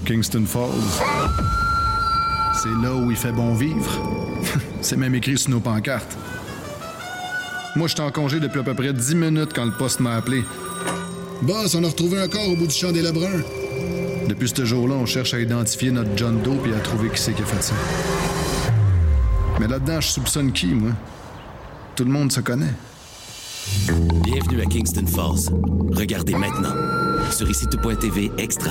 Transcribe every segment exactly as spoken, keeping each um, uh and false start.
Kingston Falls. C'est là où il fait bon vivre. C'est même écrit sur nos pancartes. Moi, j'étais en congé depuis à peu près dix minutes quand le poste m'a appelé. Boss, on a retrouvé un corps au bout du champ des Lebrun. Depuis ce jour-là, on cherche à identifier notre John Doe et à trouver qui c'est qui a fait ça. Mais là-dedans, je soupçonne qui, moi? Tout le monde se connaît. Bienvenue à Kingston Falls. Regardez maintenant sur ici tout point t v Extra.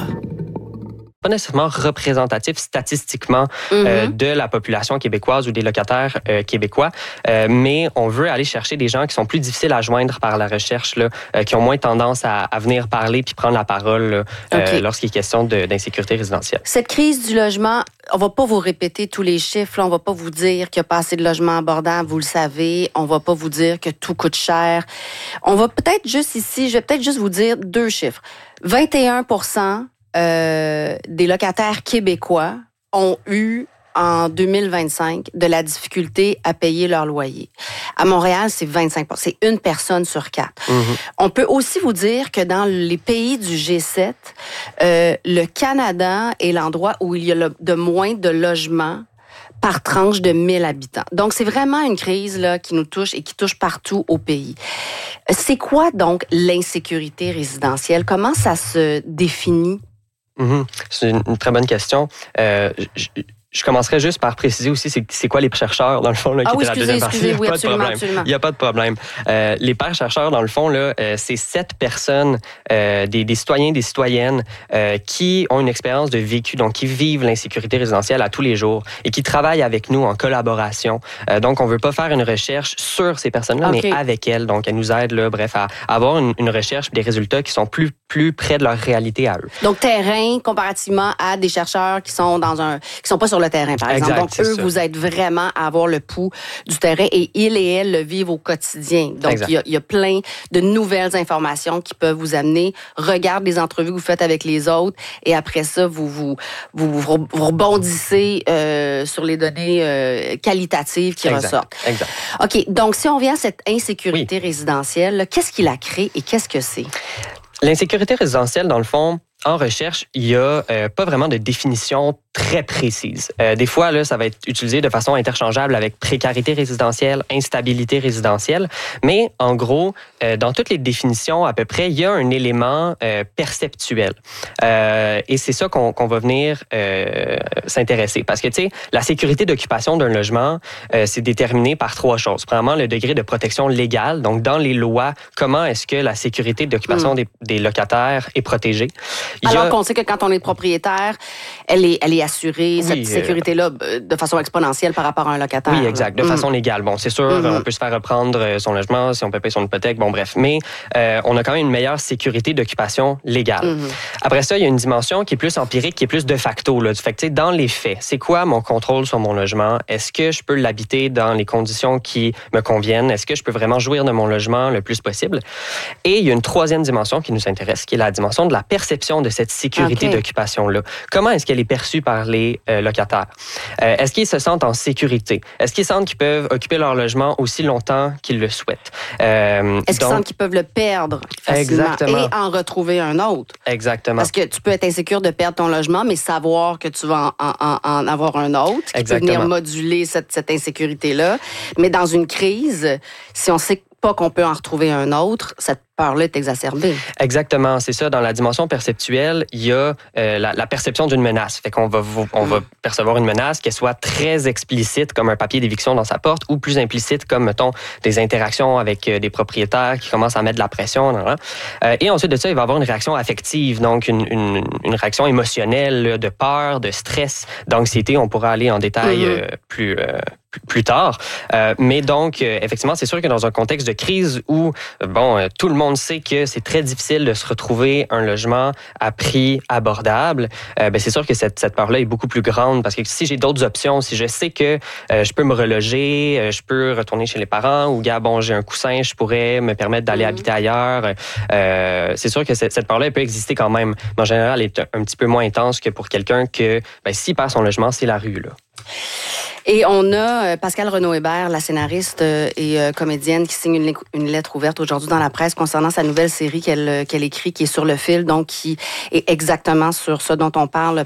Pas nécessairement représentatif statistiquement mm-hmm. euh, de la population québécoise ou des locataires euh, québécois, euh, mais on veut aller chercher des gens qui sont plus difficiles à joindre par la recherche, là, euh, qui ont moins tendance à, à venir parler puis prendre la parole là, okay. euh, lorsqu'il est question de, d'insécurité résidentielle. Cette crise du logement, on va pas vous répéter tous les chiffres, là, on va pas vous dire qu'il n'y a pas assez de logements abordables, vous le savez, on va pas vous dire que tout coûte cher. On va peut-être juste ici, je vais peut-être juste vous dire deux chiffres. vingt et un pour cent Euh, des locataires québécois ont eu, en deux mille vingt-cinq, de la difficulté à payer leur loyer. À Montréal, c'est vingt-cinq pour cent. C'est une personne sur quatre. Mm-hmm. On peut aussi vous dire que dans les pays du G sept, euh, le Canada est l'endroit où il y a le, de moins de logements par tranche de mille habitants. Donc, c'est vraiment une crise là qui nous touche et qui touche partout au pays. C'est quoi donc l'insécurité résidentielle? Comment ça se définit? Mm-hmm. C'est une, une très bonne question. Euh, je, je commencerai juste par préciser aussi c'est, c'est quoi les chercheurs, dans le fond, là, qui ah oui, étaient la deuxième partie. Excusez, oui, pas absolument, de problème. absolument. Il n'y a pas de problème. Euh, les pairs chercheurs, dans le fond, là, euh, c'est sept personnes, euh, des, des citoyens, des citoyennes, euh, qui ont une expérience de vécu, donc qui vivent l'insécurité résidentielle à tous les jours et qui travaillent avec nous en collaboration. Euh, donc, on ne veut pas faire une recherche sur ces personnes-là, okay. mais avec elles. Donc, elles nous aident, là, bref, à avoir une, une recherche et des résultats qui sont plus, plus près de leur réalité à eux. Donc, terrain, comparativement à des chercheurs qui sont dans un, qui sont pas sur le terrain, par exemple. Exact, donc, eux, ça. Vous aident vraiment à avoir le pouls du terrain et ils et elles le vivent au quotidien. Donc, il y, a, il y a plein de nouvelles informations qui peuvent vous amener. Regarde les entrevues que vous faites avec les autres et après ça, vous vous, vous, vous, vous rebondissez euh, sur les données euh, qualitatives qui exact. ressortent. Exact. OK. Donc, si on vient à cette insécurité oui. résidentielle, là, qu'est-ce qui la crée et qu'est-ce que c'est? L'insécurité résidentielle, dans le fond, en recherche, il n'y a euh, pas vraiment de définition très précise. Euh, des fois, là, ça va être utilisé de façon interchangeable avec précarité résidentielle, instabilité résidentielle. Mais en gros, euh, dans toutes les définitions, à peu près, il y a un élément euh, perceptuel. Euh, et c'est ça qu'on, qu'on va venir euh, s'intéresser. Parce que, tu sais, la sécurité d'occupation d'un logement, euh, c'est déterminé par trois choses. Premièrement, le degré de protection légale. Donc, dans les lois, comment est-ce que la sécurité d'occupation mmh. des, des locataires est protégée? Il Alors a... qu'on sait que quand on est propriétaire, elle est, elle est assurée, oui, cette sécurité-là, euh, de façon exponentielle par rapport à un locataire. Oui, exact, de mmh. façon légale. Bon, c'est sûr, mmh. on peut se faire reprendre son logement si on peut payer son hypothèque, bon, bref. Mais euh, on a quand même une meilleure sécurité d'occupation légale. Mmh. Après ça, il y a une dimension qui est plus empirique, qui est plus de facto. Là. Fait que, tu sais, dans les faits, c'est quoi mon contrôle sur mon logement? Est-ce que je peux l'habiter dans les conditions qui me conviennent? Est-ce que je peux vraiment jouir de mon logement le plus possible? Et il y a une troisième dimension qui nous intéresse, qui est la dimension de la perception de cette sécurité okay. d'occupation-là. Comment est-ce qu'elle est perçue par les euh, locataires? Euh, est-ce qu'ils se sentent en sécurité? Est-ce qu'ils sentent qu'ils peuvent occuper leur logement aussi longtemps qu'ils le souhaitent? Euh, est-ce donc... qu'ils sentent qu'ils peuvent le perdre facilement Exactement. Et en retrouver un autre? Exactement. Parce que tu peux être insécure de perdre ton logement, mais savoir que tu vas en, en, en avoir un autre qui Exactement. Peut venir moduler cette, cette insécurité-là. Mais dans une crise, si on sait pas qu'on peut en retrouver un autre, cette peur-là est exacerbée. Exactement, c'est ça. Dans la dimension perceptuelle, il y a euh, la, la perception d'une menace. Fait qu'on va, on va percevoir une menace, qu'elle soit très explicite, comme un papier d'éviction dans sa porte, ou plus implicite, comme, mettons, des interactions avec des propriétaires qui commencent à mettre de la pression. Là, là. Euh, et ensuite de ça, il va y avoir une réaction affective, donc une, une, une réaction émotionnelle de peur, de stress, d'anxiété. On pourra aller en détail mm-hmm. euh, plus... Euh, plus tard. Euh, mais donc, euh, effectivement, c'est sûr que dans un contexte de crise où, bon, euh, tout le monde sait que c'est très difficile de se retrouver un logement à prix abordable, euh, ben c'est sûr que cette, cette peur-là est beaucoup plus grande parce que si j'ai d'autres options, si je sais que euh, je peux me reloger, euh, je peux retourner chez les parents ou, gars, bon, j'ai un coussin, je pourrais me permettre d'aller mmh. habiter ailleurs, euh, c'est sûr que cette, cette peur-là, elle peut exister quand même. Mais en général, elle est un, un petit peu moins intense que pour quelqu'un que, ben, s'il perd son logement, c'est la rue, là. Et on a Pascale Renaud-Hébert, la scénariste et comédienne, qui signe une, une lettre ouverte aujourd'hui dans la presse concernant sa nouvelle série qu'elle, qu'elle écrit, qui est sur le fil, donc qui est exactement sur ce dont on parle